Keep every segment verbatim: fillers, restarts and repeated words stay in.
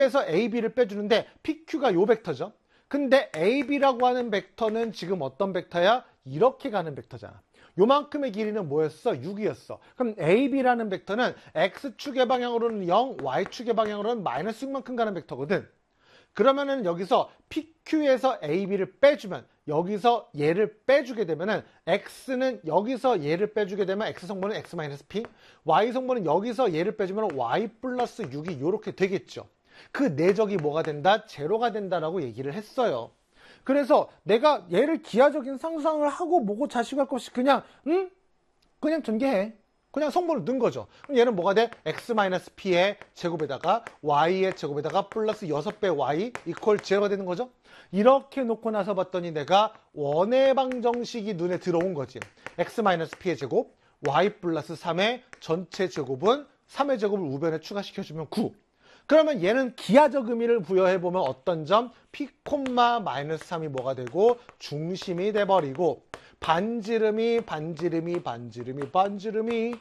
P에서 에이 비를 빼주는데 피큐가 요 벡터죠. 근데 에이 비라고 하는 벡터는 지금 어떤 벡터야? 이렇게 가는 벡터잖아. 요만큼의 길이는 뭐였어? 육이었어. 그럼 에이 비라는 벡터는 X축의 방향으로는 영, Y축의 방향으로는 마이너스 육만큼 가는 벡터거든. 그러면은 여기서 피큐에서 에이 비를 빼주면, 여기서 얘를 빼주게 되면은 X는 여기서 얘를 빼주게 되면 X 성분은 X 마이너스 P, Y 성분은 여기서 얘를 빼주면 Y 플러스 육이 이렇게 되겠죠. 그 내적이 뭐가 된다? 제로가 된다라고 얘기를 했어요. 그래서 내가 얘를 기하적인 상상을 하고 뭐고 자식할 것 없이 그냥 응? 그냥 전개해. 그냥 성분을 넣은 거죠. 그럼 얘는 뭐가 돼? X-P의 제곱에다가 Y의 제곱에다가 플러스 여섯 배 Y 이퀄 제로가 되는 거죠. 이렇게 놓고 나서 봤더니 내가 원의 방정식이 눈에 들어온 거지. X-P의 제곱, Y 플러스 삼의 전체 제곱은 삼의 제곱을 우변에 추가시켜주면 구. 그러면 얘는 기하적 의미를 부여해보면 어떤 점? P, 마이너스 삼이 뭐가 되고 중심이 돼버리고 반지름이 반지름이 반지름이 반지름이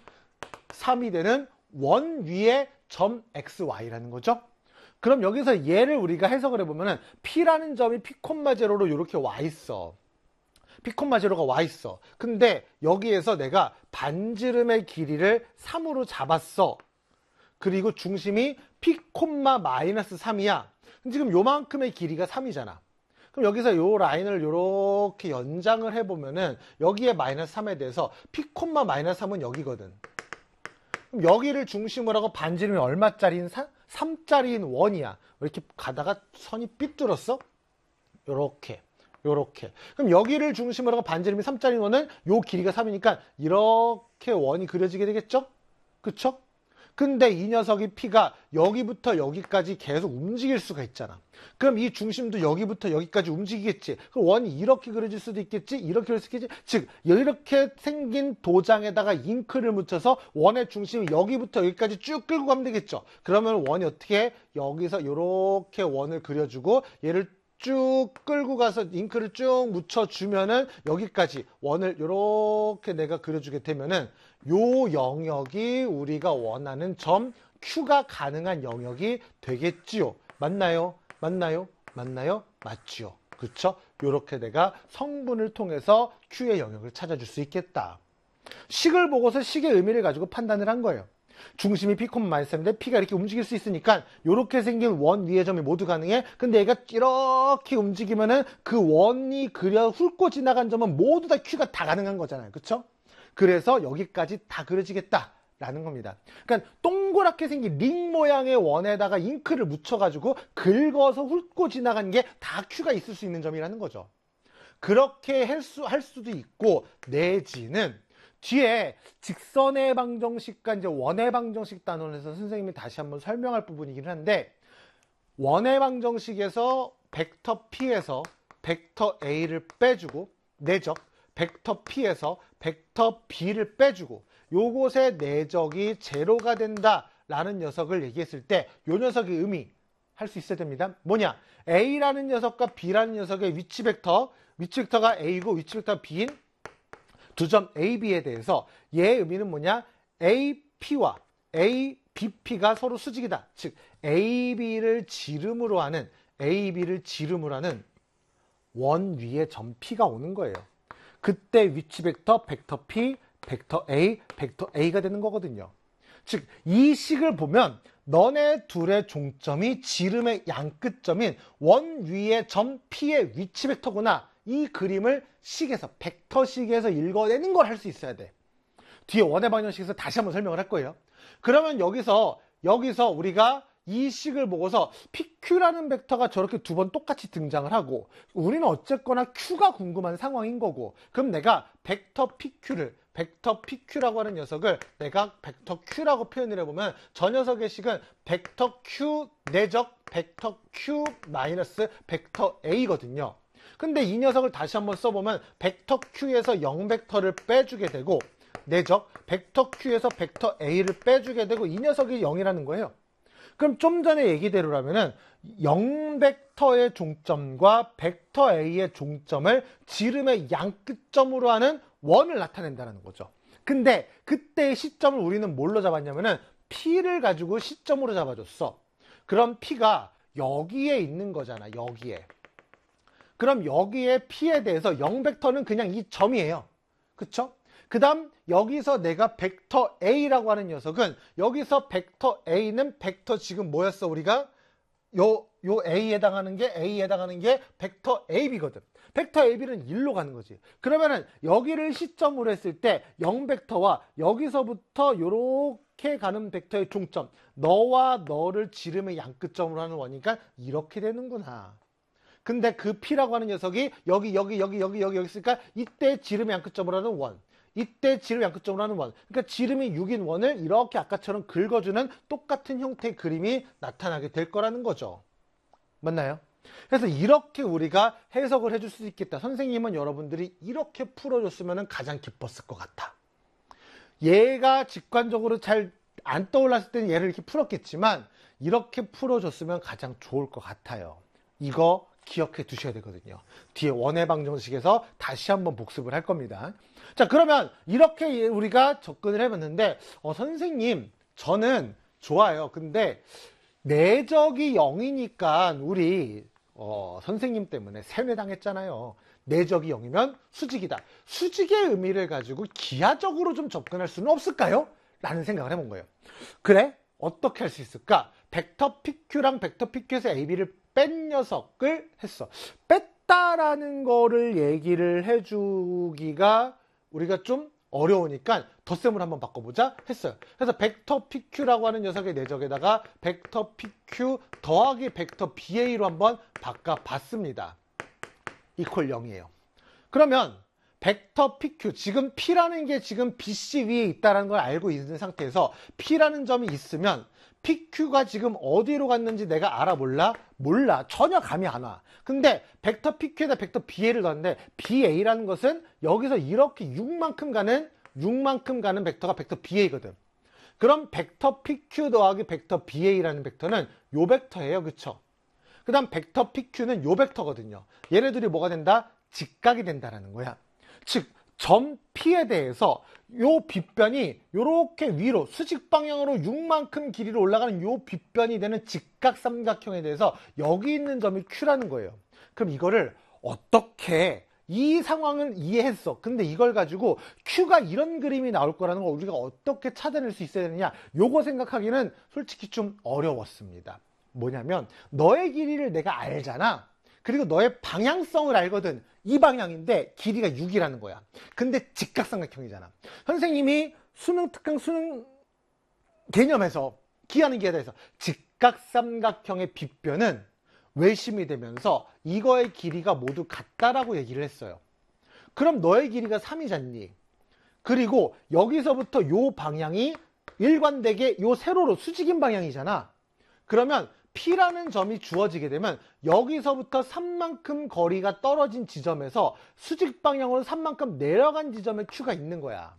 삼이 되는 원 위에 점 엑스와이라는 거죠. 그럼 여기서 얘를 우리가 해석을 해보면 P라는 점이 P, 제로로 이렇게 와 있어. P, 제로가 와 있어. 근데 여기에서 내가 반지름의 길이를 삼으로 잡았어. 그리고 중심이 P, 마이너스 삼이야. 지금 요만큼의 길이가 삼이잖아. 그럼 여기서 요 라인을 요렇게 연장을 해보면은 여기에 마이너스 삼에 대해서 P, 마이너스 삼은 여기거든. 그럼 여기를 중심으로 하고 반지름이 얼마짜리인 삼짜리인 원이야. 왜 이렇게 가다가 선이 삐뚤었어? 요렇게. 요렇게. 그럼 여기를 중심으로 하고 반지름이 삼짜리인 원은 요 길이가 삼이니까 이렇게 원이 그려지게 되겠죠? 그쵸? 근데 이 녀석이 P가 여기부터 여기까지 계속 움직일 수가 있잖아. 그럼 이 중심도 여기부터 여기까지 움직이겠지. 그럼 원이 이렇게 그려질 수도 있겠지. 이렇게 그릴 수 있겠지. 즉 이렇게 생긴 도장에다가 잉크를 묻혀서 원의 중심이 여기부터 여기까지 쭉 끌고 가면 되겠죠. 그러면 원이 어떻게 해? 여기서 이렇게 원을 그려주고 얘를 쭉 끌고 가서 잉크를 쭉 묻혀주면은 여기까지 원을 이렇게 내가 그려주게 되면은 요 영역이 우리가 원하는 점 Q가 가능한 영역이 되겠지요. 맞나요? 맞나요? 맞나요? 맞지요. 그쵸? 요렇게 내가 성분을 통해서 Q의 영역을 찾아줄 수 있겠다. 식을 보고서 식의 의미를 가지고 판단을 한 거예요. 중심이 P, 마이너스 삼인데 P가 이렇게 움직일 수 있으니까 이렇게 생긴 원 위의 점이 모두 가능해. 근데 얘가 이렇게 움직이면은 그 원이 그려 훑고 지나간 점은 모두 다 Q가 다 가능한 거잖아요. 그쵸? 그래서 여기까지 다 그려지겠다 라는 겁니다. 그러니까 동그랗게 생긴 링 모양의 원에다가 잉크를 묻혀가지고 긁어서 훑고 지나간 게 다 Q가 있을 수 있는 점이라는 거죠. 그렇게 할, 수, 할 수도 있고 내지는 뒤에 직선의 방정식과 이제 원의 방정식 단원에서 선생님이 다시 한번 설명할 부분이긴 한데 원의 방정식에서 벡터 P에서 벡터 A를 빼주고 내적 벡터 P에서 벡터 B를 빼주고 요곳의 내적이 제로가 된다라는 녀석을 얘기했을 때 요 녀석의 의미 할 수 있어야 됩니다. 뭐냐? A라는 녀석과 B라는 녀석의 위치 벡터 위치 벡터가 A고 위치 벡터가 B인 두 점 에이 비에 대해서 얘의 의미는 뭐냐? 에이 피와 에이 비 피가 서로 수직이다. 즉 에이 비를 지름으로 하는 에이 비를 지름으로 하는 원 위에 점 P가 오는 거예요. 그때 위치 벡터 벡터 P, 벡터 A, 벡터 A가 되는 거거든요. 즉 이 식을 보면 너네 둘의 종점이 지름의 양끝점인 원 위의 점 P의 위치 벡터구나. 이 그림을 식에서 벡터식에서 읽어내는 걸 할 수 있어야 돼. 뒤에 원의 방정식에서 다시 한번 설명을 할 거예요. 그러면 여기서 여기서 우리가 이 식을 보고서 피큐라는 벡터가 저렇게 두 번 똑같이 등장을 하고 우리는 어쨌거나 Q가 궁금한 상황인 거고 그럼 내가 벡터 피큐를 벡터 피큐라고 하는 녀석을 내가 벡터 Q라고 표현을 해보면 저 녀석의 식은 벡터 Q 내적 벡터 Q 마이너스 벡터 A거든요. 근데 이 녀석을 다시 한번 써보면 벡터 Q에서 영 벡터를 빼주게 되고 내적 벡터 Q에서 벡터 A를 빼주게 되고 이 녀석이 영이라는 거예요. 그럼 좀 전에 얘기대로라면은 영 벡터의 종점과 벡터 A의 종점을 지름의 양끝점으로 하는 원을 나타낸다는 거죠. 근데 그때의 시점을 우리는 뭘로 잡았냐면은 P를 가지고 시점으로 잡아줬어. 그럼 P가 여기에 있는 거잖아. 여기에. 그럼 여기에 P에 대해서 영 벡터는 그냥 이 점이에요. 그쵸? 그 다음 여기서 내가 벡터 A라고 하는 녀석은 여기서 벡터 A는 벡터 지금 뭐였어? 우리가 요, 요 A에 해당하는 게 A에 해당하는 게 벡터 에이비거든. 벡터 에이비는 일로 가는 거지. 그러면은 여기를 시점으로 했을 때 영 벡터와 여기서부터 요렇게 가는 벡터의 종점, 너와 너를 지름의 양끝점으로 하는 원이니까 이렇게 되는구나. 근데 그 P라고 하는 녀석이 여기 여기 여기 여기 여기 여기 있으니까 이때 지름의 양끝점으로 하는 원, 이때 지름의 양끝점으로 하는 원, 그러니까 지름이 육인 원을 이렇게 아까처럼 긁어주는 똑같은 형태의 그림이 나타나게 될 거라는 거죠. 맞나요? 그래서 이렇게 우리가 해석을 해줄 수 있겠다. 선생님은 여러분들이 이렇게 풀어줬으면 가장 기뻤을 것 같아. 얘가 직관적으로 잘 안 떠올랐을 때는 얘를 이렇게 풀었겠지만 이렇게 풀어줬으면 가장 좋을 것 같아요. 이거 기억해 두셔야 되거든요. 뒤에 원의 방정식에서 다시 한번 복습을 할 겁니다. 자, 그러면 이렇게 우리가 접근을 해봤는데 어, 선생님 저는 좋아요. 근데 내적이 영이니까 우리 어, 선생님 때문에 세뇌당했잖아요. 내적이 영이면 수직이다. 수직의 의미를 가지고 기하적으로 좀 접근할 수는 없을까요? 라는 생각을 해본 거예요. 그래? 어떻게 할 수 있을까? 벡터 피큐랑 벡터 피큐에서 에이비를 뺀 녀석을 했어. 뺐다라는 거를 얘기를 해주기가 우리가 좀 어려우니까 덧셈을 한번 바꿔보자 했어요. 그래서 벡터 피큐라고 하는 녀석의 내적에다가 벡터 피큐 더하기 벡터 비에이로 한번 바꿔봤습니다. 이퀄 영이에요. 그러면 벡터 피큐, 지금 P라는 게 지금 비씨 위에 있다는 걸 알고 있는 상태에서 P라는 점이 있으면 피큐가 지금 어디로 갔는지 내가 알아 몰라? 몰라. 전혀 감이 안 와. 근데 벡터 피큐에다 벡터 비에이를 넣었는데 비에이라는 것은 여기서 이렇게 육만큼 가는 육만큼 가는 벡터가 벡터 비에이거든. 그럼 벡터 피큐 더하기 벡터 비에이라는 벡터는 요 벡터예요. 그쵸? 그 다음 벡터 피큐는 요 벡터거든요. 얘네들이 뭐가 된다? 직각이 된다라는 거야. 즉, 점 P에 대해서 요 빗변이 요렇게 위로 수직 방향으로 육만큼 길이로 올라가는 요 빗변이 되는 직각 삼각형에 대해서 여기 있는 점이 Q라는 거예요. 그럼 이거를 어떻게 이 상황을 이해했어. 근데 이걸 가지고 Q가 이런 그림이 나올 거라는 걸 우리가 어떻게 찾아낼 수 있어야 되느냐. 요거 생각하기는 솔직히 좀 어려웠습니다. 뭐냐면 너의 길이를 내가 알잖아. 그리고 너의 방향성을 알거든. 이 방향인데 길이가 육이라는 거야. 근데 직각삼각형이잖아. 선생님이 수능 특강 수능 개념에서 기하는 기에 대해서 직각삼각형의 빗변은 외심이 되면서 이거의 길이가 모두 같다라고 얘기를 했어요. 그럼 너의 길이가 삼이잖니. 그리고 여기서부터 요 방향이 일관되게 요 세로로 수직인 방향이잖아. 그러면 P라는 점이 주어지게 되면 여기서부터 삼만큼 거리가 떨어진 지점에서 수직 방향으로 삼만큼 내려간 지점에 Q가 있는 거야.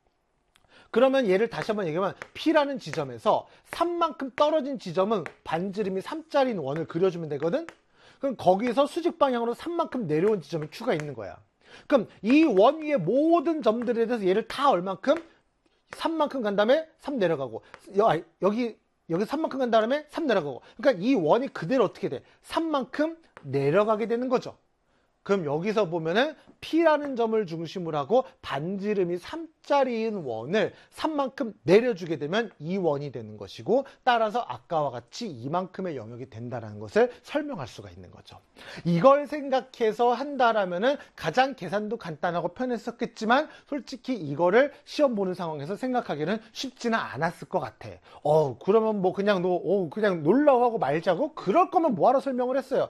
그러면 얘를 다시 한번 얘기하면 P라는 지점에서 삼만큼 떨어진 지점은 반지름이 삼짜리 원을 그려주면 되거든? 그럼 거기서 수직 방향으로 삼만큼 내려온 지점에 Q가 있는 거야. 그럼 이 원 위의 모든 점들에 대해서 얘를 다 얼만큼? 삼만큼 간 다음에 삼 내려가고 여기 여기 삼만큼 간 다음에 삼 내려가고. 그러니까 이 원이 그대로 어떻게 돼? 삼만큼 내려가게 되는 거죠. 그럼 여기서 보면은 P라는 점을 중심으로 하고 반지름이 삼짜리인 원을 삼만큼 내려주게 되면 이 원이 되는 것이고, 따라서 아까와 같이 이만큼의 영역이 된다는 것을 설명할 수가 있는 거죠. 이걸 생각해서 한다라면은 가장 계산도 간단하고 편했었겠지만 솔직히 이거를 시험 보는 상황에서 생각하기는 쉽지는 않았을 것 같아. 어 그러면 뭐 그냥 너 어, 그냥 놀라워하고 말자고? 그럴 거면 뭐하러 설명을 했어요.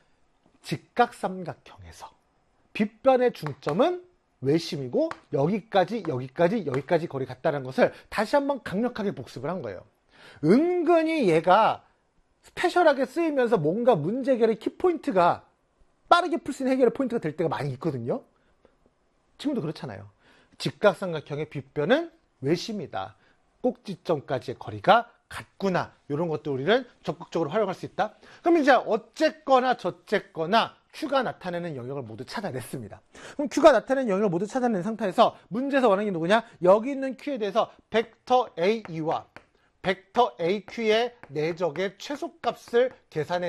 직각삼각형에서 빗변의 중점은 외심이고 여기까지 여기까지 여기까지 거리 같다는 것을 다시 한번 강력하게 복습을 한 거예요. 은근히 얘가 스페셜하게 쓰이면서 뭔가 문제 해결의 키포인트가 빠르게 풀 수 있는 해결의 포인트가 될 때가 많이 있거든요. 지금도 그렇잖아요. 직각삼각형의 빗변은 외심이다. 꼭지점까지의 거리가 같구나. 이런 것도 우리는 적극적으로 활용할 수 있다. 그럼 이제 어쨌거나 저쨌거나 Q가 나타내는 영역을 모두 찾아냈습니다. 그럼 Q가 나타내는 영역을 모두 찾아낸 상태에서 문제에서 원하는 게 누구냐? 여기 있는 Q에 대해서 벡터 에이와 벡터 에이큐의 내적의 최소값을 계산해